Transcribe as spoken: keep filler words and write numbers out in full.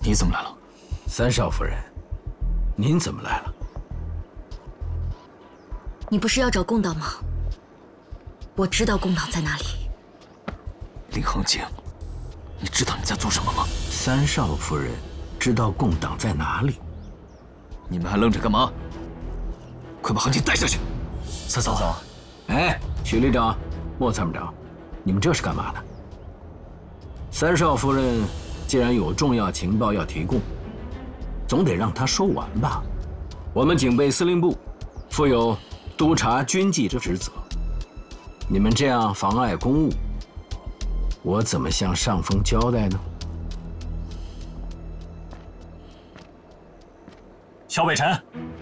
你怎么来了？ 三少夫人，您怎么来了？ 你不是要找共党吗？我知道共党在哪里。 林恒景，你知道你在做什么吗？ 三少夫人知道共党在哪里？ 你们还愣着干嘛？快把恒景带下去！三嫂，嫂， 哎，许旅长，莫参谋长，你们这是干嘛呢？三少夫人既然有重要情报要提供，总得让她说完吧。我们警备司令部负有督察军纪之职责，你们这样妨碍公务，我怎么向上峰交代呢？ 萧北辰，